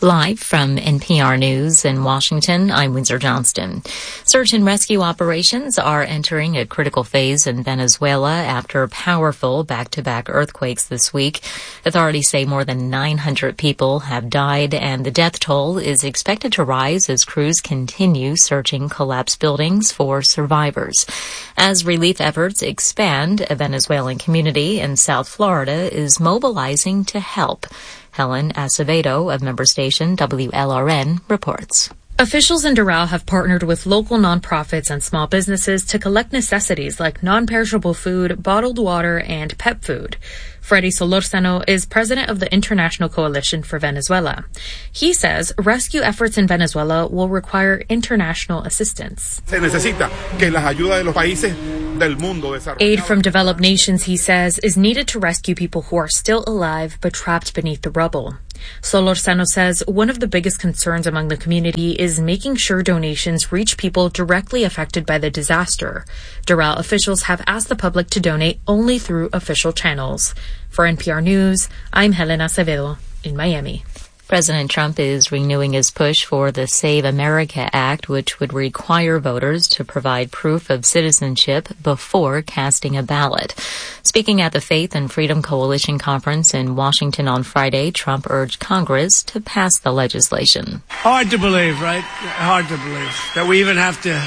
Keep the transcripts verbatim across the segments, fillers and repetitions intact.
Live from N P R News in Washington, I'm Windsor Johnston. Search and rescue operations are entering a critical phase in Venezuela after powerful back-to-back earthquakes this week. Authorities say more than nine hundred people have died, and the death toll is expected to rise as crews continue searching collapsed buildings for survivors. As relief efforts expand, a Venezuelan community in South Florida is mobilizing to help. Helen Acevedo of member station W L R N reports. Officials in Doral have partnered with local nonprofits and small businesses to collect necessities like non-perishable food, bottled water, and pet food. Freddy Solorzano is president of the International Coalition for Venezuela. He says rescue efforts in Venezuela will require international assistance. Aid from developed nations, he says, is needed to rescue people who are still alive but trapped beneath the rubble. Solorzano says one of the biggest concerns among the community is making sure donations reach people directly affected by the disaster. Doral officials have asked the public to donate only through official channels. For N P R News, I'm Helen Acevedo in Miami. President Trump is renewing his push for the Save America Act, which would require voters to provide proof of citizenship before casting a ballot. Speaking at the Faith and Freedom Coalition conference in Washington on Friday, Trump urged Congress to pass the legislation. Hard to believe, right? Hard to believe that we even have to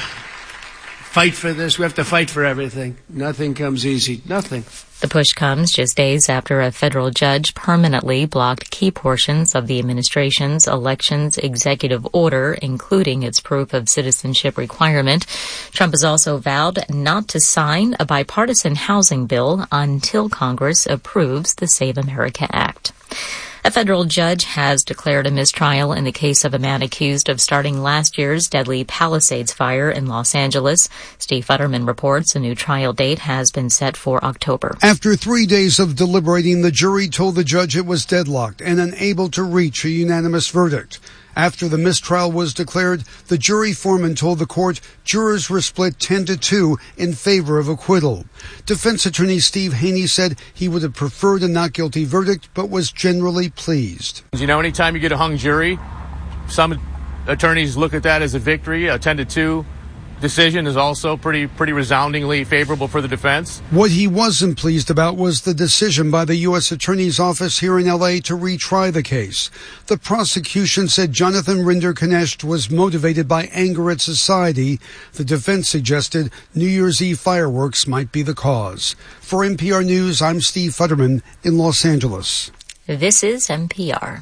fight for this. We have to fight for everything. Nothing comes easy. Nothing. The push comes just days after a federal judge permanently blocked key portions of the administration's elections executive order, including its proof of citizenship requirement. Trump has also vowed not to sign a bipartisan housing bill until Congress approves the Save America Act. A federal judge has declared a mistrial in the case of a man accused of starting last year's deadly Palisades fire in Los Angeles. Steve Futterman reports a new trial date has been set for October. After three days of deliberating, the jury told the judge it was deadlocked and unable to reach a unanimous verdict. After the mistrial was declared, the jury foreman told the court jurors were split ten to two in favor of acquittal. Defense attorney Steve Haney said he would have preferred a not guilty verdict, but was generally pleased. You know, anytime you get a hung jury, some attorneys look at that as a victory. A ten to two decision is also pretty pretty resoundingly favorable for the defense. What he wasn't pleased about was the decision by the U S Attorney's Office here in L A to retry the case. The prosecution said Jonathan Rinder-Knecht was motivated by anger at society. The defense suggested New Year's Eve fireworks might be the cause. For N P R News, I'm Steve Futterman in Los Angeles. This is N P R.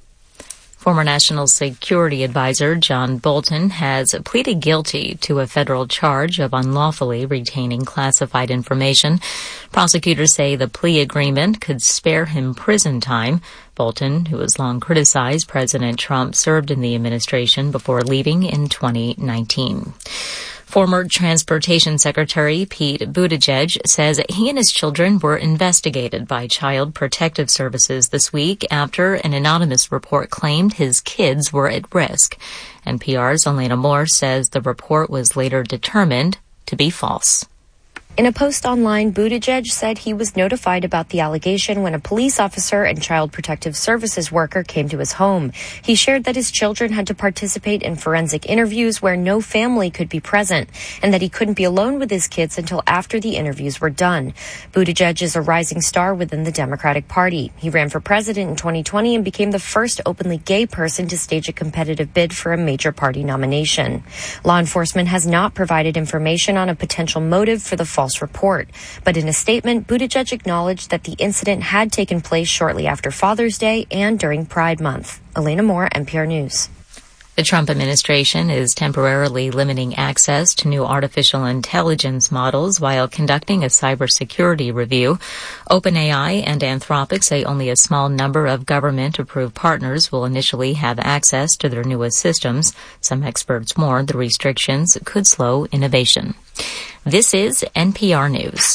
Former National Security Advisor John Bolton has pleaded guilty to a federal charge of unlawfully retaining classified information. Prosecutors say the plea agreement could spare him prison time. Bolton, who has long criticized President Trump, served in the administration before leaving in twenty nineteen. Former Transportation Secretary Pete Buttigieg says he and his children were investigated by Child Protective Services this week after an anonymous report claimed his kids were at risk. N P R's Elena Moore says the report was later determined to be false. In a post online, Buttigieg said he was notified about the allegation when a police officer and Child Protective Services worker came to his home. He shared that his children had to participate in forensic interviews where no family could be present, and that he couldn't be alone with his kids until after the interviews were done. Buttigieg is a rising star within the Democratic Party. He ran for president in twenty twenty and became the first openly gay person to stage a competitive bid for a major party nomination. Law enforcement has not provided information on a potential motive for the false report. But in a statement, Buttigieg acknowledged that the incident had taken place shortly after Father's Day and during Pride Month. Elena Moore, N P R News. The Trump administration is temporarily limiting access to new artificial intelligence models while conducting a cybersecurity review. OpenAI and Anthropic say only a small number of government-approved partners will initially have access to their newest systems. Some experts warn the restrictions could slow innovation. This is N P R News.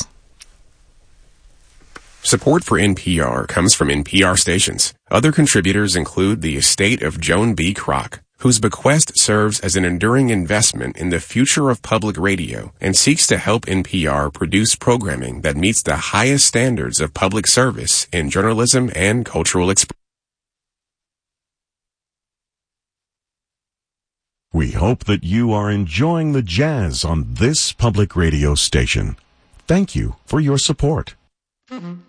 Support for N P R comes from N P R stations. Other contributors include the estate of Joan B. Kroc, whose bequest serves as an enduring investment in the future of public radio and seeks to help N P R produce programming that meets the highest standards of public service in journalism and cultural expression. We hope that you are enjoying the jazz on this public radio station. Thank you for your support.